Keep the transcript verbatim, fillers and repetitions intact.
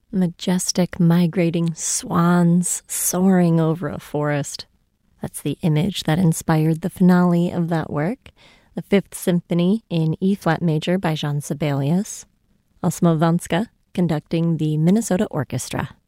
Majestic migrating swans soaring over a forest. That's the image that inspired the finale of that work, the Fifth Symphony in E-flat major by Jean Sibelius. Osmo Vanska conducting the Minnesota Orchestra.